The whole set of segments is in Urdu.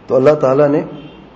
تو اللہ تعالیٰ نے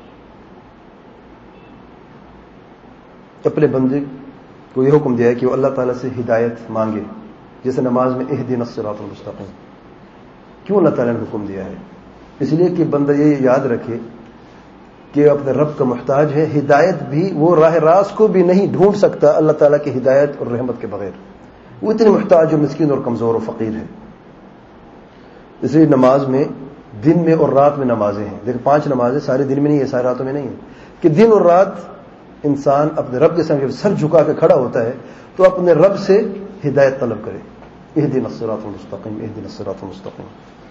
اپنے بندے کو یہ حکم دیا ہے کہ وہ اللہ تعالیٰ سے ہدایت مانگے، جیسے نماز میں اہدنا الصراط المستقیم۔ کیوں اللہ تعالیٰ نے حکم دیا ہے؟ اس لیے کہ بندہ یہ یاد رکھے کہ اپنے رب کا محتاج ہے، ہدایت بھی وہ راہ راست کو بھی نہیں ڈھونڈ سکتا اللہ تعالیٰ کی ہدایت اور رحمت کے بغیر، وہ اتنی محتاج اور مسکین اور کمزور اور فقیر ہے۔ اس لیے نماز میں دن میں اور رات میں نمازیں ہیں، دیکھیں 5 نمازیں سارے دن میں نہیں ہے، ساری راتوں میں نہیں ہے، کہ دن اور رات انسان اپنے رب کے سامنے جب سر جھکا کے کھڑا ہوتا ہے تو اپنے رب سے ہدایت طلب کرے، اہدنا الصراط المستقیم، اہدنا الصراط المستقیم۔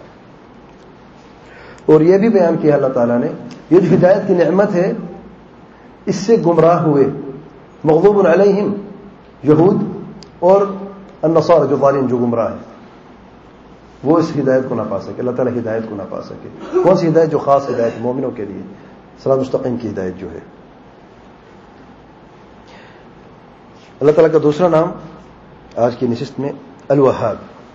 اور یہ بھی بیان کیا اللہ تعالیٰ نے، یہ جو ہدایت کی نعمت ہے اس سے گمراہ ہوئے مغضوب علیہم یہود اور النصارى جو ظالم جو گمراہ ہیں، وہ اس ہدایت کو نہ پا سکے، اللہ تعالیٰ ہدایت کو نہ پا سکے۔ کون سی ہدایت؟ جو خاص ہدایت مومنوں کے لیے، صراط مستقیم کی ہدایت جو ہے۔ اللہ تعالیٰ کا دوسرا نام آج کی نشست میں الوہاب۔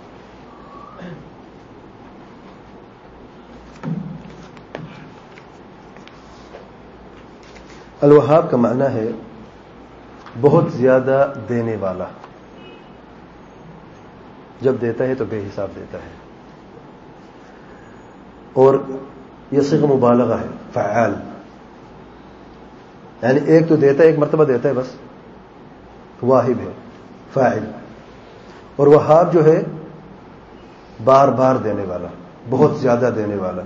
الوہاب کا معنی ہے بہت زیادہ دینے والا، جب دیتا ہے تو بے حساب دیتا ہے، اور یہ صيغہ مبالغہ ہے، فعال، یعنی ایک تو دیتا ہے، ایک مرتبہ دیتا ہے بس، واہب ہے، فاعل۔ اور وہاب جو ہے بار بار دینے والا، بہت زیادہ دینے والا۔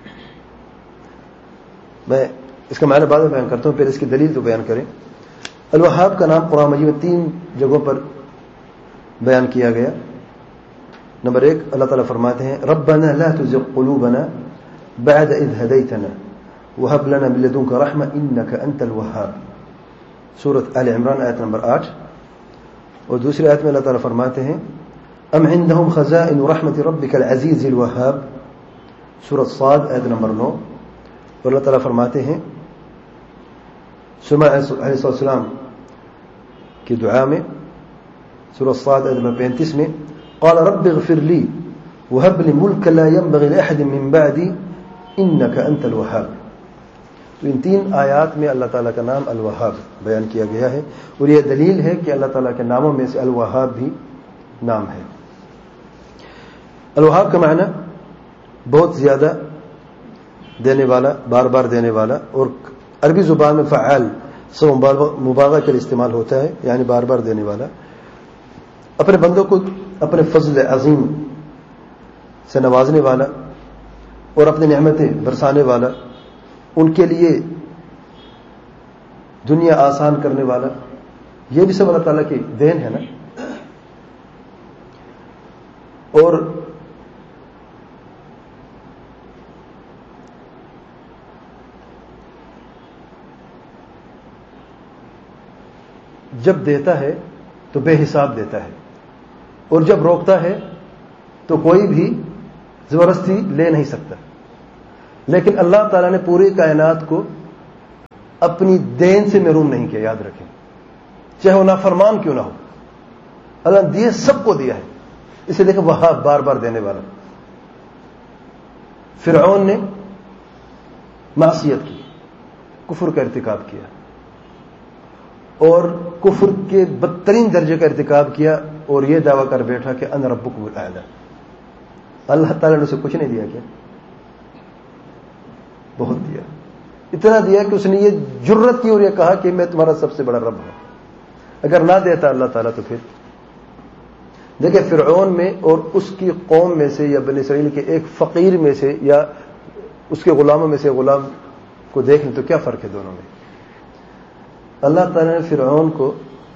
میں اس کا معنی بعد میں بیان کرتا ہوں، پھر اس کی دلیل تو بیان کریں۔ الوہاب کا نام قرآن مجید میں 3 جگہوں پر بیان کیا گیا۔ نمبر 1 اللہ تعالیٰ فرماتے ہیں ربنا لا تزغ قلوبنا بعد اذ هديتنا وهب لنا من لدنك رحمة انك انت الوهاب، سورۃ آل عمران آیت نمبر 8۔ اور دوسری آیت میں اللہ تعالیٰ فرماتے ہیں ام عندهم خزائن رحمة ربك العزيز الوهاب، سورۃ صاد آیت نمبر 9۔ اور اللہ تعالیٰ فرماتے ہیں سلیمان علیہ السلام کی دعا میں، سورۃ صاد آیت نمبر 35 میں قال رب اغفر لي وهب لي ملكا لا ينبغي لأحد من بعدي انك انت الوهاب۔ تو ان 3 آیات میں اللہ تعالیٰ کا نام الوہاب بیان کیا گیا ہے، اور یہ دلیل ہے کہ اللہ تعالیٰ کے ناموں میں سے الوہاب بھی نام ہے۔ الوہاب کا معنی بہت زیادہ دینے والا، بار بار دینے والا، اور عربی زبان میں فعال سو مبالغہ کے لیے استعمال ہوتا ہے، یعنی بار بار دینے والا، اپنے بندوں کو اپنے فضل عظیم سے نوازنے والا، اور اپنی نعمتیں برسانے والا، ان کے لیے دنیا آسان کرنے والا، یہ بھی سب اللہ تعالیٰ کی دین ہے نا۔ اور جب دیتا ہے تو بے حساب دیتا ہے، اور جب روکتا ہے تو کوئی بھی زبردستی لے نہیں سکتا۔ لیکن اللہ تعالیٰ نے پوری کائنات کو اپنی دین سے محروم نہیں کیا، یاد رکھیں، چاہے وہ نافرمان کیوں نہ ہو، اللہ نے دیے، سب کو دیا ہے۔ اسے دیکھیں وہاب، بار بار دینے والا۔ فرعون نے معصیت کی، کفر کا ارتکاب کیا، اور کفر کے بدترین درجے کا ارتکاب کیا، اور یہ دعویٰ کر بیٹھا کہ انا ربکم الاعلی۔ اللہ تعالیٰ نے اسے کچھ نہیں دیا، کیا بہت دیا، اتنا دیا کہ اس نے یہ جرت کی اور یہ کہا کہ میں تمہارا سب سے بڑا رب ہوں۔ اگر نہ دیتا اللہ تعالیٰ تو پھر دیکھیں فرعون میں اور اس کی قوم میں سے یا بنی اسرائیل کے ایک فقیر میں سے یا اس کے غلاموں میں سے غلام کو دیکھ لیں تو کیا فرق ہے دونوں میں۔ اللہ تعالیٰ نے فرعون کو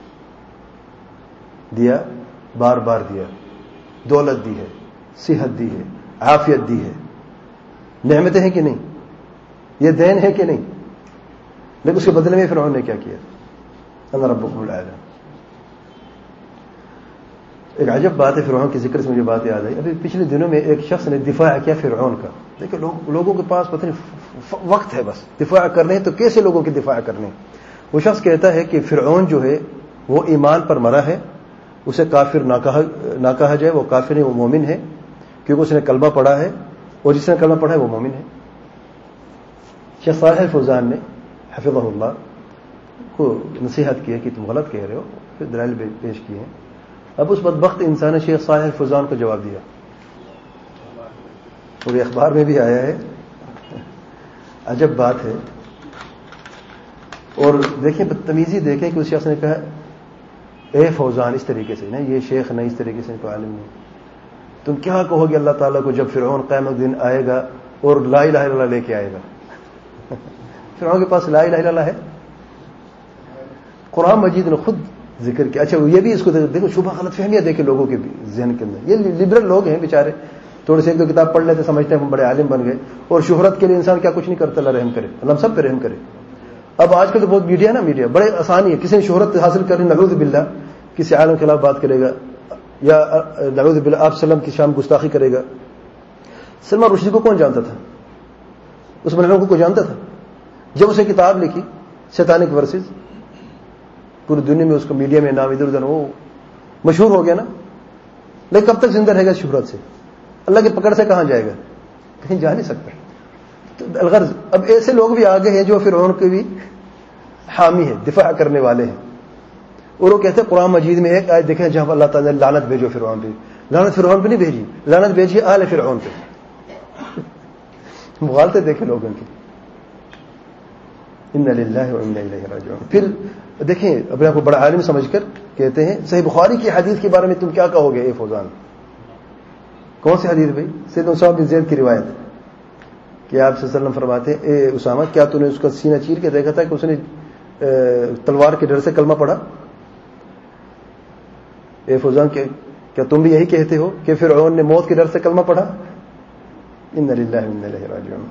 دیا، بار بار دیا، دولت دی ہے، صحت دی ہے، عافیت دی ہے، نعمتیں ہیں کہ نہیں، یہ دین ہے کہ نہیں، لیکن اس کے بدلے میں فرعون نے کیا کیا؟ انا ربکم الاعلی۔ ایک عجب بات ہے فرعون کے ذکر سے مجھے بات یاد آئی، ابھی پچھلے دنوں میں ایک شخص نے دفاع کیا فرعون کا۔ دیکھیں لوگوں کے پاس پتہ نہیں وقت ہے بس دفاع کرنے تو کیسے لوگوں کی دفاع کرنے۔ وہ شخص کہتا ہے کہ فرعون جو ہے وہ ایمان پر مرا ہے، اسے کافر نہ کہا جائے، وہ کافر ہے، وہ مومن ہے، کیونکہ اس نے کلمہ پڑھا ہے، اور جس نے کلمہ پڑھا ہے وہ مومن ہے۔ شیخ صالح الفوزان نے حفظہ اللہ کو نصیحت کی ہے کہ تم غلط کہہ رہے ہو، پھر دلائل پیش کیے ہیں. اب اس بدبخت انسان نے شیخ صالح الفوزان کو جواب دیا، اور یہ اخبار میں بھی آیا ہے. عجب بات ہے. اور دیکھیں بدتمیزی دیکھیں کہ اس شخص نے کہا اے فوزان، اس طریقے سے نہیں، یہ شیخ نہیں، اس طریقے سے کوئی عالم نہیں. تم کیا کہو گے اللہ تعالیٰ کو جب فرعون قیامت دن آئے گا اور لا الہ الا اللہ لے کے آئے گا؟ فرعون کے پاس لا الہ الا اللہ ہے؟ قرآن مجید نے خود ذکر کیا. اچھا یہ بھی اس کو دیکھو، شبہ غلط فہمیاں دیکھیں لوگوں کے ذہن کے اندر. یہ لبرل لوگ ہیں بیچارے، تھوڑے سے ایک دو کتاب پڑھ لیتے سمجھتے ہیں ہم بڑے عالم بن گئے، اور شہرت کے لیے انسان کیا کچھ نہیں کرتا. اللہ رحم کرے، اللہ ہم سب پہ رحم کرے. اب آج کل تو بہت میڈیا نا، میڈیا بڑے آسانی ہے. کسی نے شہرت حاصل کرنی، نعوذ باللہ کسی عالم کے خلاف بات کرے گا، یا نعوذ باللہ آپ سلم کی شان گستاخی کرے گا. سلمان رشدی کو کون جانتا تھا؟ اس ملعون کو جانتا تھا؟ جب اسے کتاب لکھی شیطانک ورسز، پوری دنیا میں اس کو میڈیا میں نام ادھر ادھر وہ مشہور ہو گیا نا. لیکن کب تک زندہ رہے گا شہرت سے؟ اللہ کی پکڑ سے کہاں جائے گا؟ کہیں جا نہیں سکتا. تو الغرض اب ایسے لوگ بھی آگے ہیں جو فرعون کے بھی حامی ہیں، دفاع کرنے والے ہیں. اور وہ کہتے ہیں قرآن مجید میں ایک آیت دیکھیں جہاں اللہ تعالیٰ نے لعنت بھیجو فرعون پہ. لعنت فرعون پہ نہیں بھیجی، لعنت بھیجی آل فرعون پہ. مغالطے دیکھیں لوگوں کی. ان للہ و انا الیہ راجعون. پھر دیکھیں اپنے آپ کو بڑا عالم سمجھ کر کہتے ہیں صحیح بخاری کی حدیث کے بارے میں تم کیا کہو گے اے فوزان؟ کون سی حدیث بھائی؟ سیدنا اسامہ بن زید کی روایت کہ آپ صلی اللہ علیہ وسلم فرماتے ہیں اے اسامہ کیا تو نے اس کا سینہ چیر کے دیکھا تھا کہ اس نے تلوار کے ڈر سے کلمہ پڑھا؟ اے فوزان کیا تم بھی یہی کہتے ہو کہ فرعون نے موت کے ڈر سے کلمہ پڑھا؟ ان للہ و انا الیہ راجعون.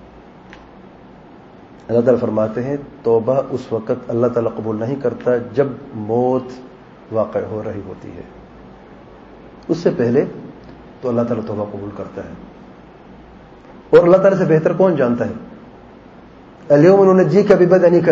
اللہ تعالیٰ فرماتے ہیں توبہ اس وقت اللہ تعالیٰ قبول نہیں کرتا جب موت واقع ہو رہی ہوتی ہے. اس سے پہلے تو اللہ تعالیٰ توبہ قبول کرتا ہے. اور اللہ تعالیٰ سے بہتر کون جانتا ہے؟ الیوم ننجیک ببدنک،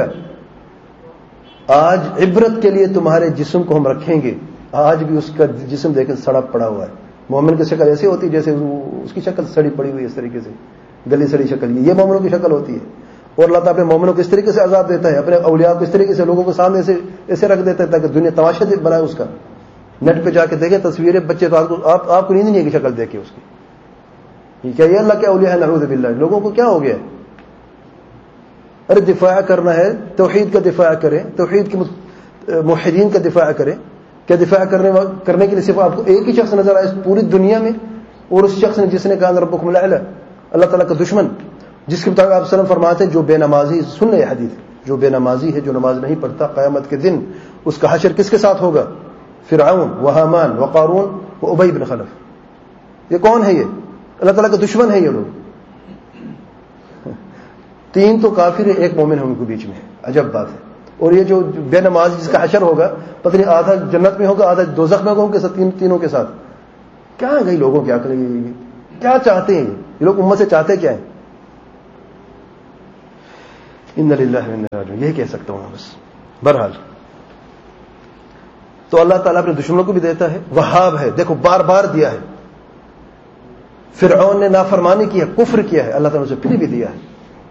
آج عبرت کے لیے تمہارے جسم کو ہم رکھیں گے. آج بھی اس کا جسم دیکھیں سڑا پڑا ہوا ہے. مومن کی شکل ایسی ہوتی ہے جیسے اس کی شکل سڑی پڑی ہوئی ہے، اس طریقے سے گلی سڑی شکل. یہ مومنوں کی شکل ہوتی ہے. اور اللہ تعالیٰ اپنے مومنوں کو اس طریقے سے عذاب دیتا ہے، اپنے اولیاء کو اس طریقے سے لوگوں کو سامنے سے ایسے رکھ دیتا ہے تاکہ دنیا تماشا بنائے اس کا. نیٹ پہ جا کے دیکھیں تصویریں، بچے تو آپ کو نیند نہیں ہے کہ شکل دیکھے اس کی. کیا یہ اللہ کے اولیاء ہے؟ نعوذ باللہ. لوگوں کو کیا ہو گیا ہے؟ ارے دفاع کرنا ہے، توحید کا دفاع کریں، توحید کے موحدین کا دفاع کریں. کیا دفاع کرنے کے لیے صرف آپ کو ایک ہی شخص نظر آئے پوری دنیا میں، اور اس شخص نے جس نے کہا ربکم الاعلی، اللہ تعالیٰ کا دشمن، جس کے مطابق آپ وسلم فرماتے ہیں جو بے نمازی، سن لے حدیث، جو بے نمازی ہے، جو نماز نہیں پڑھتا، قیامت کے دن اس کا حشر کس کے ساتھ ہوگا؟ فرعون و حامان و قارون و ابی بن خلف. یہ کون ہے؟ یہ اللہ تعالیٰ کا دشمن ہے. یہ لوگ تین تو کافر ہے، ایک مومن ہے ان کے بیچ میں. عجب بات ہے. اور یہ جو بے نماز جس کا حشر ہوگا، پتہ نہیں آدھا جنت میں ہوگا، آدھا دوزخ میں ہوگا، تینوں کے ساتھ. کیا گئی لوگوں کی عقل؟ کیا چاہتے ہیں یہ لوگ؟ امت سے چاہتے کیا ہیں؟ ان للہ و انا الیہ راجعون. یہی کہہ سکتا ہوں بس. بہرحال تو اللہ تعالیٰ اپنے دشمنوں کو بھی دیتا ہے، وہاب ہے. دیکھو بار بار دیا ہے. فرعون نے نافرمانی کی ہے، کفر کیا ہے، اللہ تعالیٰ نے اسے پھر بھی دیا ہے.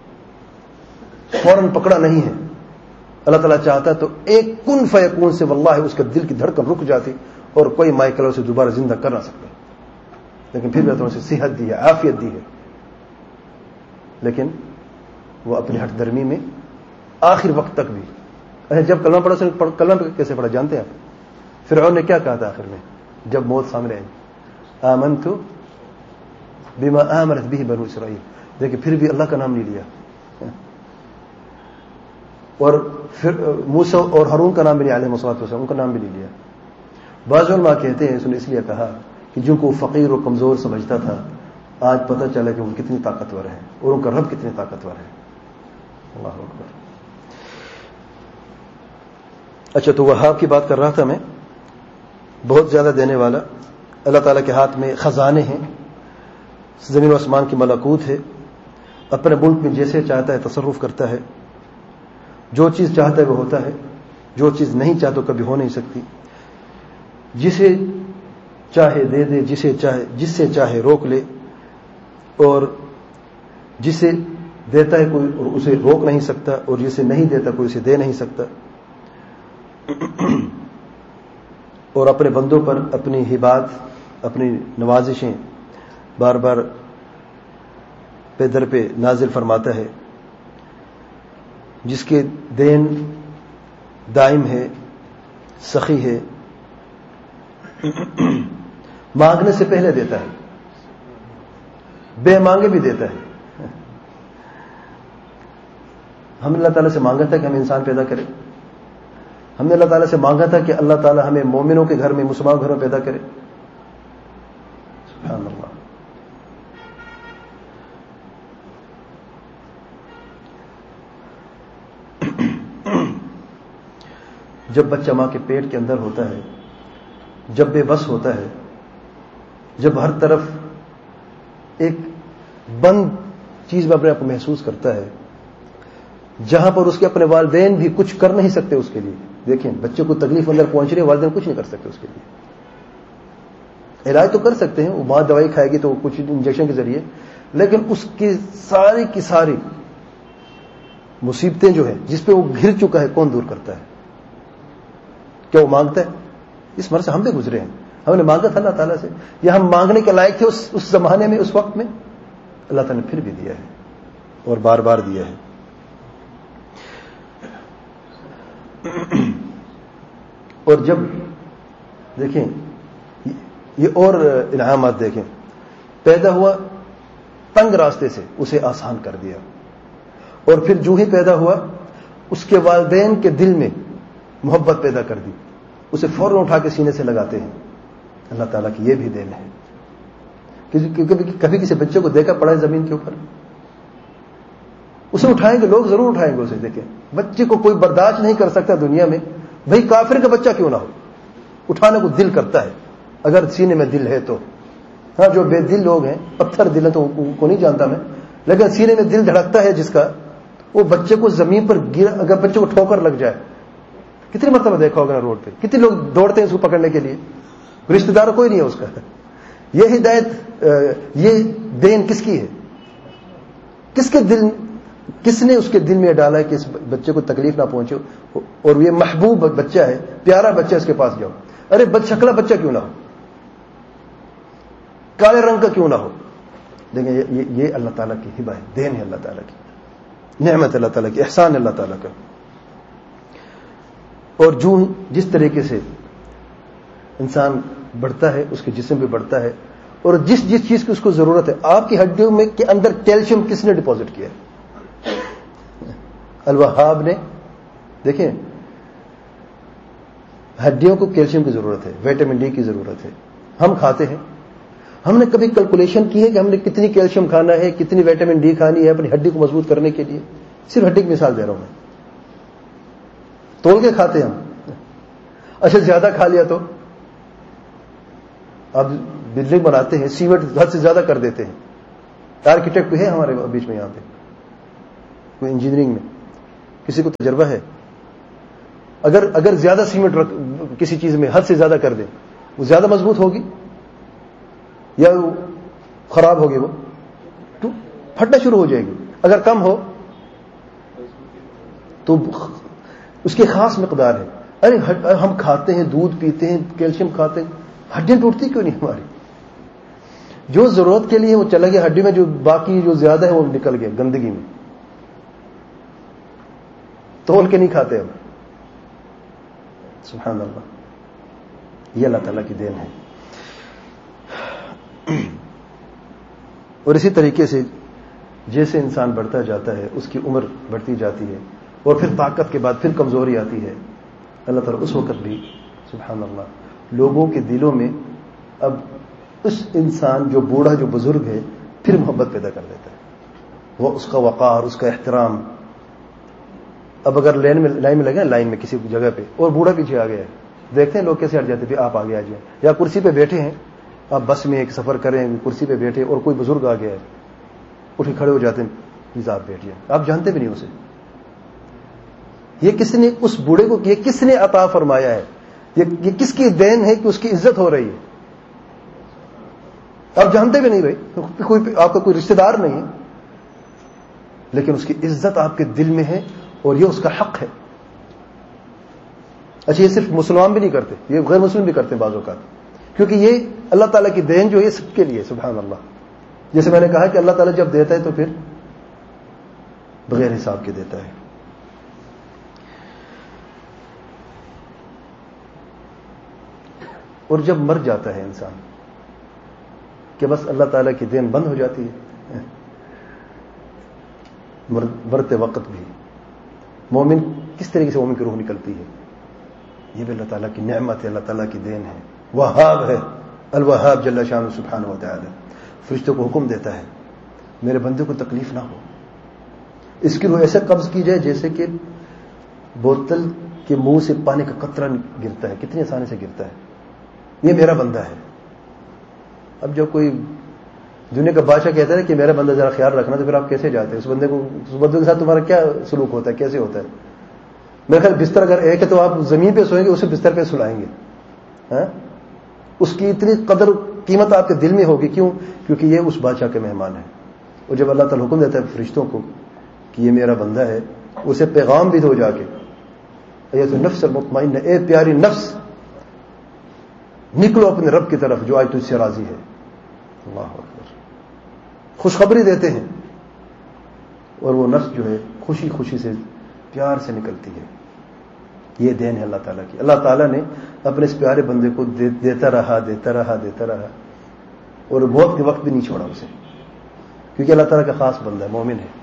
فوراً پکڑا نہیں ہے. اللہ تعالیٰ چاہتا تو ایک کن فیکون سے واللہ اس کے دل کی دھڑکن رک جاتی اور کوئی مائیکل اسے دوبارہ زندہ کر نہ سکتا. لیکن پھر بھی اللہ تعالیٰ نے اسے صحت دی ہے، عافیت دی ہے. لیکن وہ اپنی ہٹ درمی میں آخر وقت تک بھی. اچھا جب کلمہ پڑھا، کلمہ کیسے پڑھا جانتے ہیں آپ؟ فرعون نے کیا کہا تھا آخر میں جب موت سامنے آئی؟ آمنت بما آمنت به بنو اسرائیل. دیکھیں پھر بھی اللہ کا نام نہیں لیا. اور پھر موسیٰ اور ہارون کا نام بھی نہیں، علیہ الصلوۃ والسلام ان کا نام بھی نہیں لیا. بعض علماء کہتے ہیں اس نے اس لیے کہا کہ جن کو فقیر اور کمزور سمجھتا تھا آج پتہ چلا کہ وہ کتنی طاقتور ہیں اور ان کا رب کتنے طاقتور ہے. اللہ اکبر. اچھا تو وہاب کی بات کر رہا تھا میں. بہت زیادہ دینے والا. اللہ تعالیٰ کے ہاتھ میں خزانے ہیں، زمین و آسمان کی ملکوت ہے. اپنے ملک میں جیسے چاہتا ہے تصرف کرتا ہے. جو چیز چاہتا ہے وہ ہوتا ہے، جو چیز نہیں چاہتا کبھی ہو نہیں سکتی. جسے چاہے دے دے، جس سے چاہے روک لے، اور جسے دیتا ہے کوئی اور اسے روک نہیں سکتا، اور جسے نہیں دیتا کوئی اسے دے نہیں سکتا. اور اپنے بندوں پر اپنی ہبات، اپنی نوازشیں بار بار پہ در پہ نازل فرماتا ہے. جس کے دین دائم ہے، سخی ہے، مانگنے سے پہلے دیتا ہے، بے مانگے بھی دیتا ہے. ہم نے اللہ تعالیٰ سے مانگا تھا کہ ہمیں انسان پیدا کرے. ہم نے اللہ تعالیٰ سے مانگا تھا کہ اللہ تعالیٰ ہمیں مومنوں کے گھر میں، مسلمان گھروں میں پیدا کرے. سبحان اللہ. جب بچہ ماں کے پیٹ کے اندر ہوتا ہے، جب بے بس ہوتا ہے، جب ہر طرف ایک بند چیز میں اپنے آپ کو محسوس کرتا ہے، جہاں پر اس کے اپنے والدین بھی کچھ کر نہیں سکتے اس کے لیے. دیکھیں بچے کو تکلیف اندر پہنچ رہی ہے، والدین کچھ نہیں کر سکتے اس کے لیے. علاج تو کر سکتے ہیں، وہ ماں دوائی کھائے گی تو کچھ انجیکشن کے ذریعے، لیکن اس کی ساری کی ساری مصیبتیں جو ہیں جس پہ وہ گھر چکا ہے، کون دور کرتا ہے؟ کیا وہ مانگتا ہے؟ اس مرض سے ہم بھی گزرے ہیں. ہم نے مانگا تھا اللہ تعالیٰ سے، یا ہم مانگنے کے لائق تھے اس زمانے میں، اس وقت میں؟ اللہ تعالیٰ نے پھر بھی دیا ہے اور بار بار دیا ہے. اور جب دیکھیں یہ اور انعامات دیکھیں، پیدا ہوا تنگ راستے سے، اسے آسان کر دیا، اور پھر جو ہی پیدا ہوا اس کے والدین کے دل میں محبت پیدا کر دی، اسے فوراً اٹھا کے سینے سے لگاتے ہیں. اللہ تعالیٰ کی یہ بھی دین ہے. کیونکہ کبھی کسی بچے کو دیکھا پڑا ہے زمین کے اوپر، اسے اٹھائیں گے، لوگ ضرور اٹھائیں گے اسے. دیکھیں بچے کو کوئی برداشت نہیں کر سکتا دنیا میں، بھئی کافر کا بچہ کیوں نہ ہو، اٹھانے کو دل کرتا ہے اگر سینے میں دل ہے تو. ہاں جو بے دل لوگ ہیں، پتھر دل ہیں تو ان کو نہیں جانتا میں، لیکن سینے میں دل دھڑکتا ہے جس کا، وہ بچے کو زمین پر اگر بچے کو ٹھوکر لگ جائے، کتنی مرتبہ دیکھا ہوگا نا روڈ پہ، کتنے لوگ دوڑتے ہیں اس کو پکڑنے کے لیے، رشتہ دار کوئی نہیں ہے اس کا. یہ ہدایت، یہ دین کس کی ہے؟ کس کے دل، کس نے اس کے دل میں ڈالا ہے کہ اس بچے کو تکلیف نہ پہنچے، اور یہ محبوب بچہ ہے، پیارا بچہ، اس کے پاس جاؤ. ارے بد شکلا بچہ کیوں نہ ہو، کالے رنگ کا کیوں نہ ہو. دیکھیں یہ اللہ تعالیٰ کی ہبہ ہے، دین ہے اللہ تعالیٰ کی، نعمت اللہ تعالیٰ کی، احسان اللہ تعالیٰ کا. اور جس طریقے سے انسان بڑھتا ہے، اس کے جسم بھی بڑھتا ہے، اور جس چیز کی اس کو ضرورت ہے. آپ کی ہڈیوں میں کے اندر کیلشیم کس نے ڈپازٹ کیا ہے؟ الوہاب نے. دیکھیں ہڈیوں کو کیلشیم کی ضرورت ہے، وٹامن ڈی کی ضرورت ہے. ہم کھاتے ہیں، ہم نے کبھی کیلکولیشن کی ہے کہ ہم نے کتنی کیلشیم کھانا ہے، کتنی وٹامن ڈی کھانی ہے اپنی ہڈی کو مضبوط کرنے کے لیے؟ صرف ہڈی کی مثال دے رہا ہوں میں. تول کے کھاتے ہم. اچھا زیادہ کھا لیا تو اب بلڈنگ بناتے ہیں، سیمنٹ حد سے زیادہ کر دیتے ہیں. آرکیٹیکٹ ہے ہمارے بیچ میں یہاں پہ، کوئی انجینئرنگ میں کسی کو تجربہ ہے؟ اگر زیادہ سیمنٹ کسی چیز میں حد سے زیادہ کر دیں، وہ زیادہ مضبوط ہوگی یا خراب ہوگی؟ وہ تو پھٹنا شروع ہو جائے گی. اگر کم ہو تو اس کی خاص مقدار ہے. ارے ہم کھاتے ہیں، دودھ پیتے ہیں، کیلشیم کھاتے ہیں، ہڈیاں ٹوٹتی کیوں نہیں ہماری؟ جو ضرورت کے لیے وہ چلا گیا ہڈی میں، جو باقی جو زیادہ ہے وہ نکل گیا گندگی میں. تول کے نہیں کھاتے ہم. سبحان اللہ، یہ اللہ تعالیٰ کی دین ہے. اور اسی طریقے سے جیسے انسان بڑھتا جاتا ہے، اس کی عمر بڑھتی جاتی ہے، اور پھر طاقت کے بعد پھر کمزوری آتی ہے. اللہ تعالیٰ اس وقت بھی سبحان اللہ لوگوں کے دلوں میں اب اس انسان جو بوڑھا، جو بزرگ ہے، پھر محبت پیدا کر دیتا ہے. وہ اس کا وقار، اس کا احترام. اب اگر لائن میں لگے، لائن میں کسی جگہ پہ، اور بوڑھا پیچھے آ گیا ہے، دیکھتے ہیں لوگ کیسے ہٹ جاتے ہیں، آپ آگے آ جائیں. یا کرسی پہ بیٹھے ہیں، آپ بس میں ایک سفر کریں، کرسی پہ بیٹھے اور کوئی بزرگ آ گیا ہے، اٹھ کے کھڑے ہو جاتے ہیں، پلیز آپ بیٹھ جائیں. آپ جانتے بھی نہیں اسے. یہ کس نے اس بوڑھے کو، یہ کس نے عطا فرمایا ہے؟ یہ کس کی دین ہے کہ اس کی عزت ہو رہی ہے؟ آپ جانتے بھی نہیں بھائی، کوئی آپ کا کوئی رشتہ دار نہیں ہے. لیکن اس کی عزت آپ کے دل میں ہے اور یہ اس کا حق ہے. اچھا یہ صرف مسلمان بھی نہیں کرتے, یہ غیر مسلم بھی کرتے ہیں بعض اوقات, کیونکہ یہ اللہ تعالیٰ کی دین جو ہے سب کے لیے. سبحان اللہ. جیسے میں نے کہا کہ اللہ تعالیٰ جب دیتا ہے تو پھر بغیر حساب کے دیتا ہے. اور جب مر جاتا ہے انسان کہ بس اللہ تعالیٰ کی دین بند ہو جاتی ہے. مرتے وقت بھی مومن کس طریقے سے مومن کی روح نکلتی ہے, یہ بھی اللہ تعالیٰ کی نعمت ہے, اللہ تعالیٰ کی دین ہے. وہاب ہے, الوہاب جل شانہ سبحانہ و تعالی. فرشتوں کو حکم دیتا ہے میرے بندے کو تکلیف نہ ہو, اس کی روح ایسے قبض کی جائے جیسے کہ بوتل کے منہ سے پانی کا قطرہ گرتا ہے, کتنی آسانی سے گرتا ہے. یہ میرا بندہ ہے. اب جب کوئی دنیا کا بادشاہ کہتا ہے کہ میرا بندہ ذرا خیال رکھنا, تو پھر آپ کیسے جاتے ہیں اس بندے کے ساتھ تمہارا کیا سلوک ہوتا ہے, کیسے ہوتا ہے؟ میرے خیال بستر اگر ایک ہے تو آپ زمین پہ سوئیں گے, اسے بستر پہ سلائیں گے. اس کی اتنی قدر قیمت آپ کے دل میں ہوگی. کیوں؟ کیونکہ یہ اس بادشاہ کے مہمان ہے. اور جب اللہ تعالیٰ حکم دیتا ہے فرشتوں کو کہ یہ میرا بندہ ہے, اسے پیغام بھی دو جا کے, ایت النفس المطمئنہ, اے پیاری نفس نکلو اپنے رب کی طرف جو آج تجھ سے راضی ہے. اللہ اکبر. خوشخبری دیتے ہیں اور وہ نفس جو ہے خوشی خوشی سے پیار سے نکلتی ہے. یہ دین ہے اللہ تعالیٰ کی. اللہ تعالیٰ نے اپنے اس پیارے بندے کو دیتا رہا دیتا رہا دیتا رہا, اور موت کے وقت بھی نہیں چھوڑا اسے, کیونکہ اللہ تعالیٰ کا خاص بندہ ہے, مومن ہے.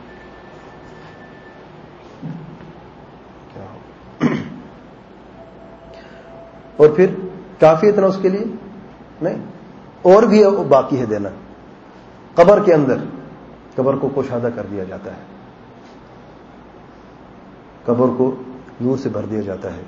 اور پھر کافی اتنا اس کے لیے نہیں, اور بھی باقی ہے دینا. قبر کے اندر قبر کو کشادہ کر دیا جاتا ہے, قبر کو نور سے بھر دیا جاتا ہے,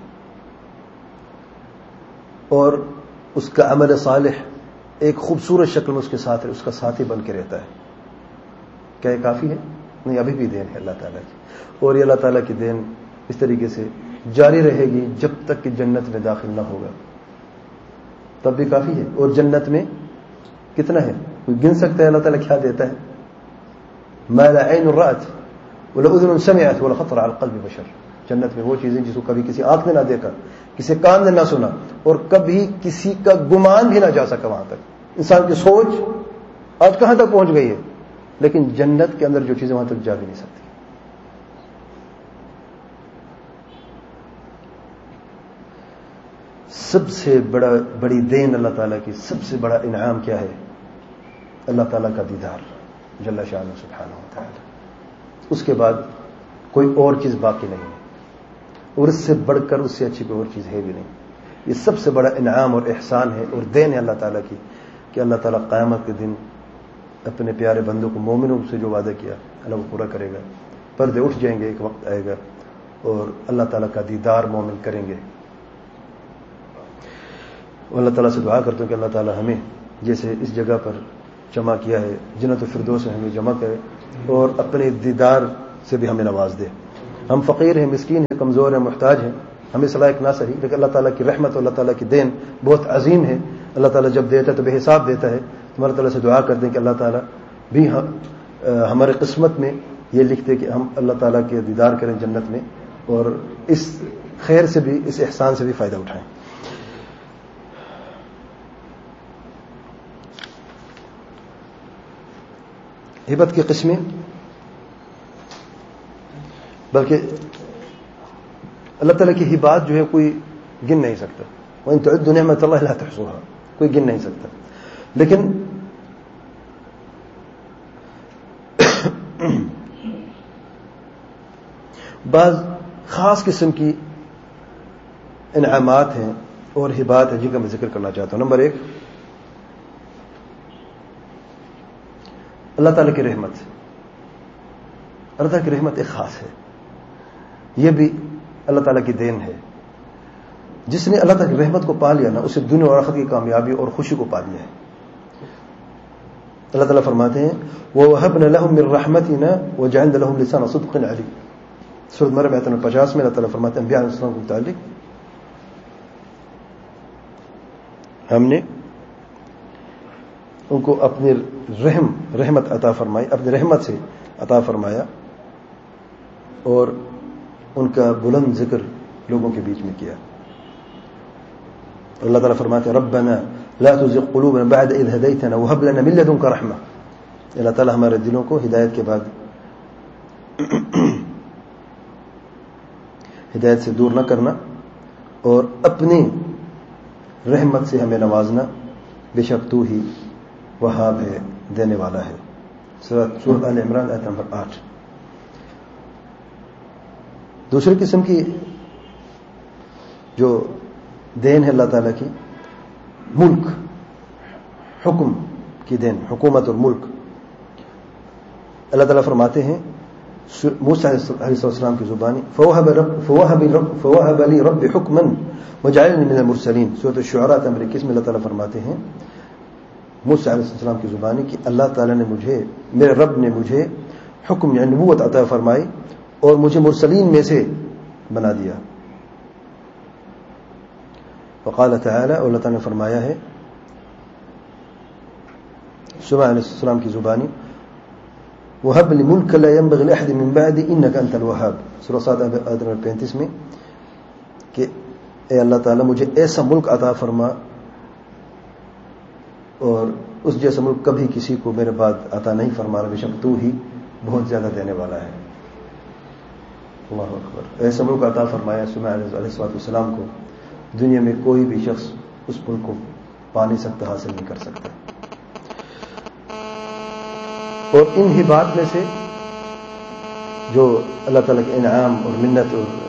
اور اس کا عمل صالح ایک خوبصورت شکل میں اس کے ساتھ اس کا ساتھی بن کے رہتا ہے. کیا یہ کافی ہے؟ نہیں, ابھی بھی دین ہے اللہ تعالیٰ کی. اور یہ اللہ تعالیٰ کی دین اس طریقے سے جاری رہے گی جب تک کہ جنت میں داخل نہ ہوگا, تب بھی کافی ہے. اور جنت میں کتنا ہے کوئی گن سکتا ہے اللہ تعالیٰ کیا دیتا ہے؟ ما لا عین رأت ولا اذن سمعت ولا خطر على قلب بشر. جنت میں وہ چیزیں جس کو کبھی کسی آنکھ نے نہ دیکھا, کسی کان نے نہ سنا, اور کبھی کسی کا گمان بھی نہ جا سکا وہاں تک. انسان کی سوچ آج کہاں تک پہنچ گئی ہے, لیکن جنت کے اندر جو چیزیں وہاں تک جا بھی نہیں سکتی. سب سے بڑی دین اللہ تعالیٰ کی, سب سے بڑا انعام کیا ہے؟ اللہ تعالیٰ کا دیدار جل شانہ سبحانہ و تعالی. اس کے بعد کوئی اور چیز باقی نہیں ہے, اور اس سے بڑھ کر اس سے اچھی کوئی اور چیز ہے بھی نہیں. یہ سب سے بڑا انعام اور احسان ہے اور دین ہے اللہ تعالیٰ کی, کہ اللہ تعالیٰ قیامت کے دن اپنے پیارے بندوں کو, مومنوں سے جو وعدہ کیا اللہ وہ پورا کرے گا. پردے اٹھ جائیں گے, ایک وقت آئے گا اور اللہ تعالیٰ کا دیدار مومن کریں گے. اللہ تعالیٰ سے دعا کرتا ہوں کہ اللہ تعالیٰ ہمیں جیسے اس جگہ پر جمع کیا ہے جنت الفردوس میں ہمیں جمع کرے, اور اپنے دیدار سے بھی ہمیں نواز دے. ہم فقیر ہیں, مسکین ہیں, کمزور ہیں, محتاج ہیں, ہمیں صلاح نہ صحیح, لیکن اللہ تعالیٰ کی رحمت اور اللہ تعالیٰ کی دین بہت عظیم ہے. اللہ تعالیٰ جب دیتا ہے تو بے حساب دیتا ہے. تمہارے تعالیٰ سے دعا کرتے ہیں کہ اللہ تعالیٰ بھی ہمارے قسمت میں یہ لکھ دے کہ ہم اللہ تعالیٰ کے دیدار کریں جنت میں, اور اس خیر سے بھی, اس احسان سے بھی فائدہ اٹھائیں. ہبت کی قسمیں, بلکہ اللہ تعالیٰ کی ہبات جو ہے کوئی گن نہیں سکتا. وَإِن تَعُدُّوا نِعْمَتَ اللَّهِ لَا تُحْصُوهَا, کوئی گن نہیں سکتا. لیکن بعض خاص قسم کی انعامات ہیں اور ہبات ہیں جن کا میں ذکر کرنا چاہتا ہوں. نمبر 1, اللہ تعالیٰ کی رحمت. اللہ تعالیٰ کی رحمت ایک خاص ہے, یہ بھی اللہ تعالیٰ کی دین ہے. جس نے اللہ تعالیٰ کی رحمت کو پا لیا نا, اسے دنیا اور آخرت کی کامیابی اور خوشی کو پا لیا ہے. اللہ تعالیٰ فرماتے ہیں وَوَهَبْنَا لَهُم مِّن رَحْمَتِنَا وَجَعَلْنَا لَهُم لِسَانَ صِدْقٍ عَلِيٍّ. سورۃ مریم آیت نمبر 50 میں اللہ تعالیٰ فرماتے ہیں انبیاء علیہ السلام کے متعلق, ہم نے ان کو اپنی رحمت عطا فرمائی, اپنی رحمت سے عطا فرمایا, اور ان کا بلند ذکر لوگوں کے بیچ میں کیا. اللہ تعالیٰ فرماتے ہیں ربنا لا تزغ قلوبنا بعد اذ هديتنا وهب لنا من لدنك رحمة. اللہ تعالیٰ ہمارے دلوں کو ہدایت کے بعد ہدایت سے دور نہ کرنا اور اپنی رحمت سے ہمیں نوازنا، بے شک تو ہی وہاب ہے، دینے والا ہے. سورۃ آل عمران آیت نمبر 8. دوسری قسم کی جو دین ہے اللہ تعالیٰ کی، ملک، حکم کی دین، حکومت اور ملک. اللہ تعالیٰ فرماتے ہیں موسیٰ علیہ السلام کی زبانی فَوَهَبَ لِي رَبِّ حُكْمًا وَجَعَلْنِي مِنَ الْمُرْسَلِينَ. سورۃ الشعراء نمبر 21 میں اللہ تعالیٰ فرماتے ہیں موسیٰ علیہ السلام کی زبانی کہ اللہ تعالیٰ نے مجھے، میرے رب نے مجھے حکم یعنی نبوت عطا فرمائی اور مجھے مرسلین میں سے بنا دیا. وقال تعالی، اور اللہ تعالیٰ نے فرمایا ہے سلیمان علیہ السلام کی زبانی وَهَبْ لِي مُلْكًا لَا يَنبَغِي لِأَحَدٍ مِّن بَعْدِي إِنَّكَ أَنْتَ الْوَهَّابُ. سورۃ صاد آیت نمبر 35 میں کہ اے اللہ تعالیٰ مجھے ایسا ملک عطا فرما اور اس جیسا ملک کبھی کسی کو میرے بعد عطا نہیں فرمانا، بے شک تو ہی بہت زیادہ دینے والا ہے. اللہ اکبر. ایسا ملک عطا فرمایا سلیمان علیہ السلام کو، دنیا میں کوئی بھی شخص اس ملک کو پا نہیں سکتا، حاصل نہیں کر سکتا. اور ان ہی بات میں سے جو اللہ تعالیٰ کے انعام اور منت اور